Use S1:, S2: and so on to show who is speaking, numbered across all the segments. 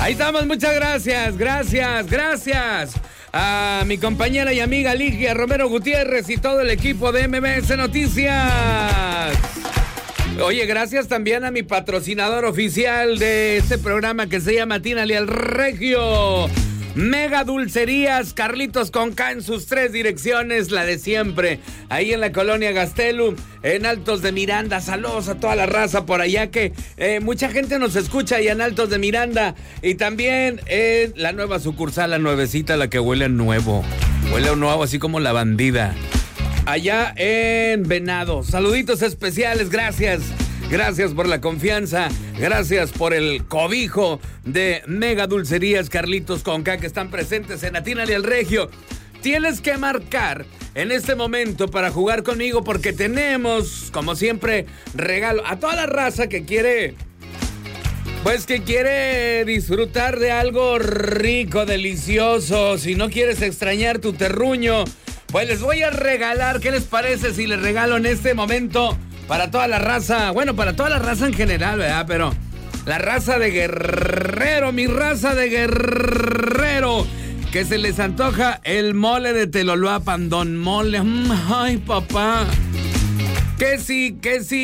S1: Ahí estamos, muchas gracias, gracias a mi compañera y amiga Ligia Romero Gutiérrez y todo el equipo de MBS Noticias. Oye, gracias también a mi patrocinador oficial de este programa que se llama Atínale al Regio. Mega Dulcerías Carlitos con K en sus 3 direcciones, la de siempre, ahí en la colonia Gastelum, en Altos de Miranda. Saludos a toda la raza por allá que mucha gente nos escucha allá en Altos de Miranda. Y también en la nueva sucursal, la nuevecita, la que huele a nuevo. Huele a nuevo, así como la bandida. Allá en Venado. Saluditos especiales, gracias. Gracias por la confianza, gracias por el cobijo de Mega Dulcerías Carlitos con K que están presentes en Atínale al Regio. Tienes que marcar en este momento para jugar conmigo porque tenemos, como siempre, regalo a toda la raza que quiere, pues que quiere disfrutar de algo rico, delicioso. Si no quieres extrañar tu terruño, pues les voy a regalar. ¿Qué les parece si les regalo en este momento? Para toda la raza, bueno, para toda la raza en general, ¿verdad? Pero la raza de Guerrero, mi raza de Guerrero, que se les antoja el mole de Teloloapan, Don Mole. Ay, papá. Que sí,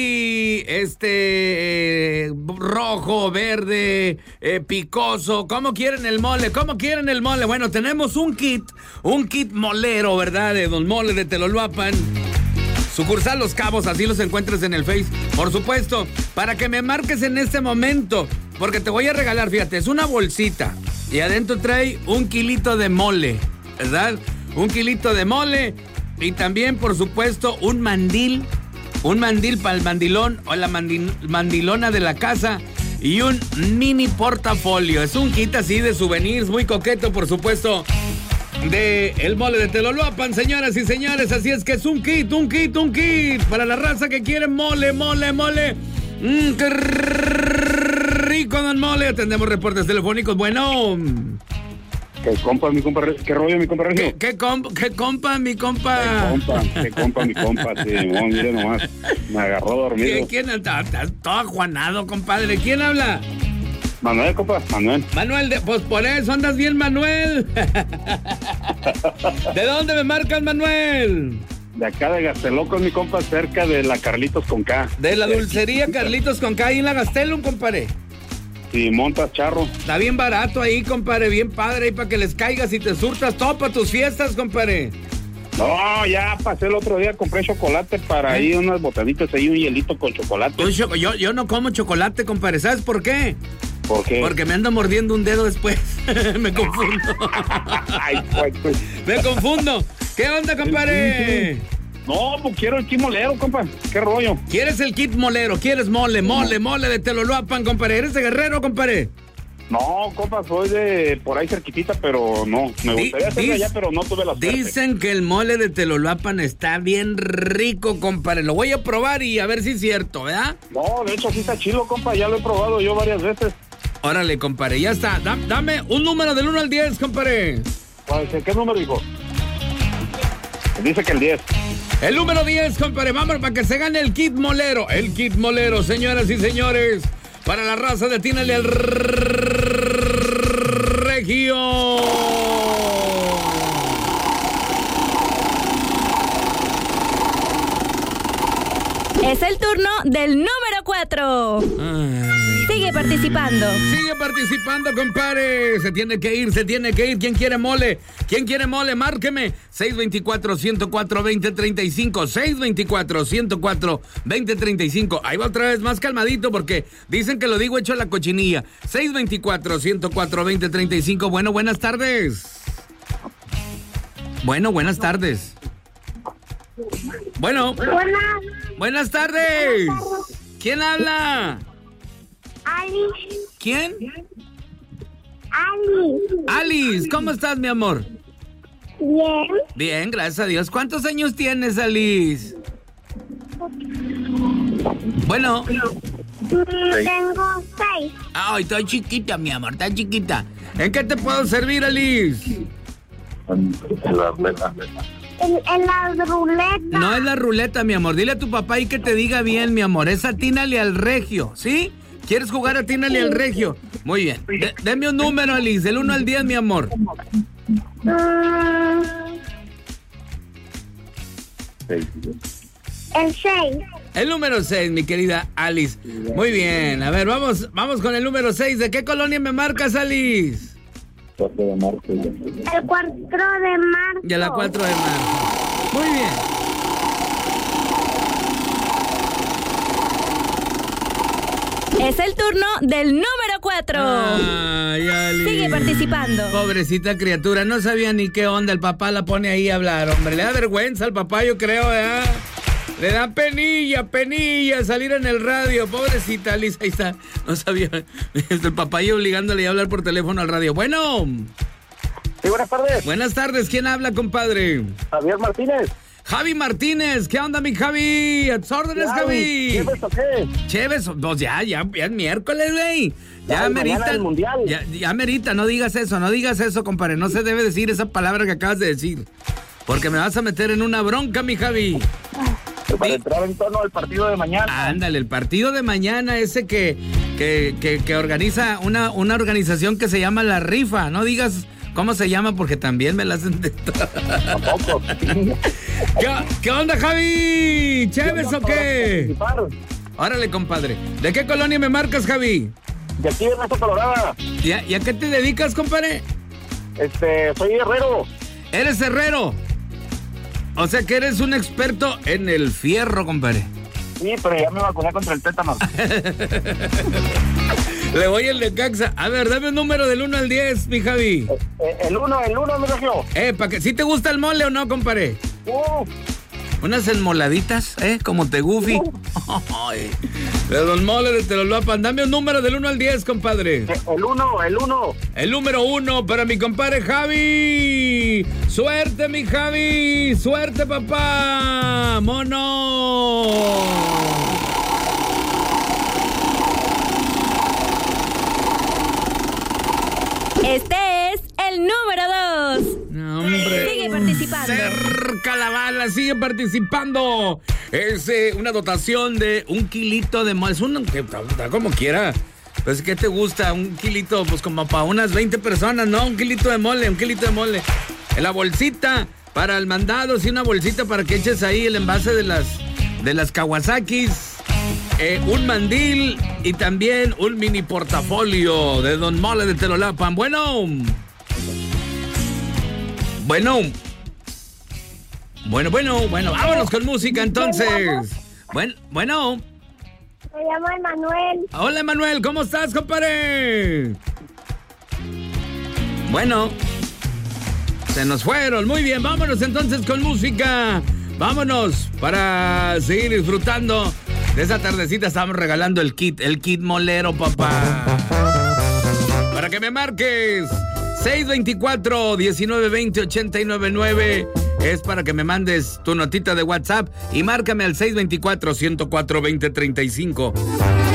S1: rojo, verde, picoso. ¿Cómo quieren el mole? Bueno, tenemos un kit molero, ¿verdad? De Don Mole de Teloloapan. Sucursal Los Cabos, así los encuentras en el Face. Por supuesto, para que me marques en este momento, porque te voy a regalar, fíjate, es una bolsita y adentro trae 1 kilito de mole, ¿verdad? 1 kilito de mole y también, por supuesto, un mandil para el mandilón o la mandilona de la casa y un mini portafolio. Es un kit así de souvenirs, muy coqueto, por supuesto, de el mole de Teloloapan, señoras y señores. Así es que es un kit para la raza que quiere mole. ¡Qué rico, Don Mole! Atendemos reportes telefónicos. Bueno.
S2: ¿Qué compa, mi compa? ¿Qué rollo, mi compa?
S1: ¿Qué compa, mi compa?
S2: Mi compa? Sí, mire nomás. Me agarró dormido.
S1: ¿Quién está todo ajuanado, compadre? ¿Quién habla?
S2: Manuel, compa, Manuel.
S1: Pues por eso andas bien, Manuel. ¿De dónde me marcas, Manuel?
S2: De acá de Gastelocos, mi compa, cerca de la Carlitos con K.
S1: De la dulcería Carlitos con K, ahí en la Gastelum, compadre.
S2: Sí, montas charro.
S1: Está bien barato ahí, compadre, bien padre, ahí para que les caigas y te surtas todo para tus fiestas, compadre.
S2: No, ya pasé el otro día, compré chocolate para ahí, unas botanitas ahí, un hielito con chocolate.
S1: Yo no como chocolate, compadre, ¿sabes por qué?
S2: ¿Por qué?
S1: Porque me ando mordiendo un dedo después. Me confundo.
S2: Ay, pues.
S1: Me confundo. ¿Qué onda, compadre?
S2: No, pues quiero el kit molero, compa. ¿Qué rollo?
S1: ¿Quieres el kit molero? ¿Quieres mole de Teloloapan, compadre? ¿Eres de Guerrero, compadre?
S2: No, compa, soy de por ahí cerquitita, pero no. Me gustaría hacerlo allá, pero no tuve la suerte.
S1: Dicen que el mole de Teloloapan está bien rico, compadre. Lo voy a probar y a ver si es cierto, ¿verdad?
S2: No, de hecho sí está chilo, compa. Ya lo he probado yo varias veces.
S1: Órale, compadre, ya está. Dame un número del 1 al 10, compadre.
S2: ¿Qué número dijo? Dice que el 10.
S1: El número 10, compadre. Vamos para que se gane el kit molero. El kit molero, señoras y señores. Para la raza de Atínale al Regio.
S3: Es el turno del número 4. Sigue participando.
S1: Sigue participando, compadre. Se tiene que ir. ¿Quién quiere mole? Márqueme. 624-104-2035. 624-104-2035. Ahí va otra vez, más calmadito, porque dicen que lo digo hecho a la cochinilla. 624-104-2035. Bueno, buenas tardes. Buenas tardes. Bueno. Buenas tardes. ¿Quién habla?
S4: Alice.
S1: ¿Quién?
S4: Alice.
S1: Alice, ¿cómo estás, mi amor?
S4: Bien.
S1: Bien, gracias a Dios. ¿Cuántos años tienes, Alice? Bueno.
S4: Tengo 6.
S1: Ay, estoy chiquita, mi amor, está chiquita. ¿En qué te puedo servir, Alice?
S2: En la ruleta.
S4: En la ruleta.
S1: No es la ruleta, mi amor. Dile a tu papá y que te diga bien, mi amor. Es Atínale al Regio, ¿sí? ¿Quieres jugar a Tínale al Regio? Muy bien. Deme un número, Alice, del 1 al 10, mi amor.
S4: El 6.
S1: El número 6, mi querida Alice. Muy bien, a ver, vamos con el número 6. ¿De qué colonia me marcas, Alice?
S4: El 4 de marzo.
S1: Y a la 4 de marzo. Muy bien.
S3: Es el turno del número 4.
S1: Ay, Alice.
S3: Sigue participando.
S1: Pobrecita criatura, no sabía ni qué onda. El papá la pone ahí a hablar, hombre. Le da vergüenza al papá, yo creo, ¿verdad? Le da penilla salir en el radio. Pobrecita Alice, ahí está. No sabía. El papá ahí obligándole a hablar por teléfono al radio. Bueno.
S2: Sí, buenas tardes.
S1: Buenas tardes. ¿Quién habla, compadre?
S2: Javier Martínez.
S1: Javi Martínez. ¿Qué onda, mi Javi? ¿A tus órdenes, Javi?
S2: ¿Chéves o qué?
S1: Chéves. Pues ya es miércoles, güey. Ya merita. Ya merita. No digas eso, compadre. No se debe decir esa palabra que acabas de decir. Porque me vas a meter en una bronca, mi Javi.
S2: Para entrar en torno al partido de mañana.
S1: Ándale, el partido de mañana, ese que organiza una organización que se llama La Rifa. No digas cómo se llama porque también me la hacen de
S2: Tampoco.
S1: ¿Qué onda, Javi? ¿Chéves o qué? Órale, compadre. ¿De qué colonia me marcas, Javi?
S2: De aquí de Mesa Colorada.
S1: ¿Y a qué te dedicas, compadre?
S2: Soy herrero.
S1: ¿Eres herrero? O sea que eres un experto en el fierro, compadre.
S2: Sí, pero ya me vacuné contra el tétano.
S1: Le voy el Necaxa. A ver, dame un número del 1 al 10, mi Javi.
S2: El 1, mi regio.
S1: ¿Para qué? ¿Sí te gusta el mole o no, compadre? Unas enmoladitas, como te Goofy. De Don Mole de Telolapan. Dame un número del 1 al 10, compadre.
S2: El 1.
S1: El número 1 para mi compadre Javi. Suerte, mi Javi. Suerte, papá. ¡Mono!
S3: Este es el número 2.
S1: No, hombre.
S3: Sigue participando.
S1: Cerca la bala, sigue participando. Es una dotación de 1 kilito de mole. Es que está como quiera. Pues, ¿qué te gusta? 1 kilito, pues como para unas 20 personas, ¿no? 1 kilito de mole. En la bolsita para el mandado, sí, una bolsita para que eches ahí el envase de las Kawasakis. Un mandil y también un mini portafolio de Don Mole de Telolapan. Bueno, vámonos con música entonces. Bueno.
S4: Me llamo Emanuel.
S1: Hola, Emanuel, ¿cómo estás, compadre? Bueno, se nos fueron. Muy bien, vámonos entonces con música. Vámonos para seguir disfrutando de esa tardecita. Estamos regalando el kit molero, papá. Para que me marques 624-1920-899. Es para que me mandes tu notita de WhatsApp y márcame al 624-104-2035.